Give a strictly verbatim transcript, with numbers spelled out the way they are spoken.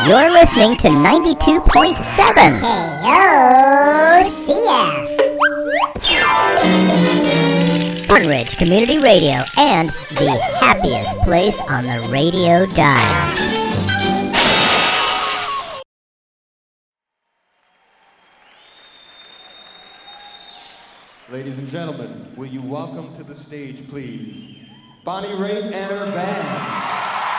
You're listening to ninety-two point seven K O C F. Fern Ridge Community Radio and the happiest place on the radio dial. Ladies and gentlemen, will you welcome to the stage, please, Bonnie Raitt and her band.